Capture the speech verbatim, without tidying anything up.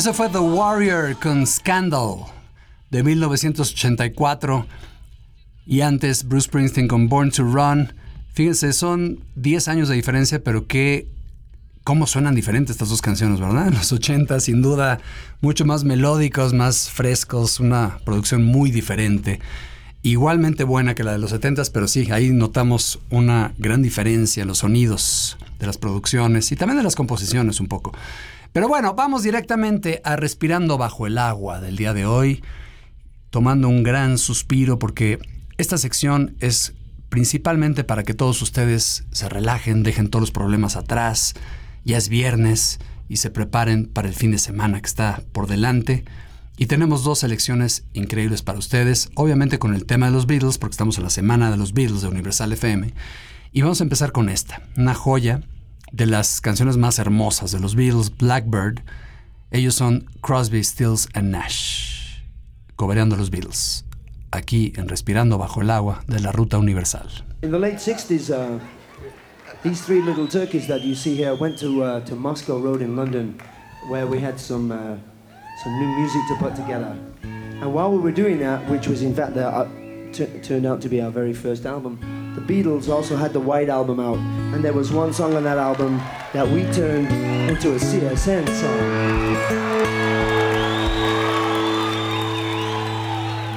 Eso fue The Warrior con Scandal de mil novecientos ochenta y cuatro y antes Bruce Springsteen con Born to Run. Fíjense, son diez años de diferencia, pero qué cómo suenan diferentes estas dos canciones, ¿verdad? En los ochenta, sin duda, mucho más melódicos, más frescos, una producción muy diferente. Igualmente buena que la de los setentas, pero sí, ahí notamos una gran diferencia en los sonidos de las producciones y también de las composiciones un poco. Pero bueno, vamos directamente a Respirando Bajo el Agua del día de hoy, tomando un gran suspiro porque esta sección es principalmente para que todos ustedes se relajen, dejen todos los problemas atrás. Ya es viernes y se preparen para el fin de semana que está por delante. Y tenemos dos selecciones increíbles para ustedes, obviamente con el tema de los Beatles, porque estamos en la semana de los Beatles de Universal F M. Y vamos a empezar con esta, una joya de las canciones más hermosas de los Beatles, Blackbird. Ellos son Crosby, Stills and Nash, cobereando a los Beatles, aquí en Respirando Bajo el Agua de la Ruta Universal. In the late sixties, uh, these three little turkeys that you see here went to uh, to Moscow Road in London, where we had some uh, some new music to put together. And while we were doing that, which was in fact the, uh, t- turned out to be our very first album, the Beatles also had the White Album out, and there was one song on that album that we turned into a C S N song.